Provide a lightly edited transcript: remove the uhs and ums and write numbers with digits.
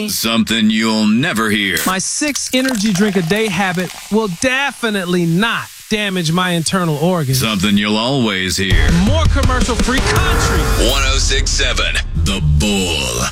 Something you'll never hear. My 6 energy drink a day habit will definitely not damage my internal organs. Something you'll always hear. More commercial-free country. 106.7 The Bull.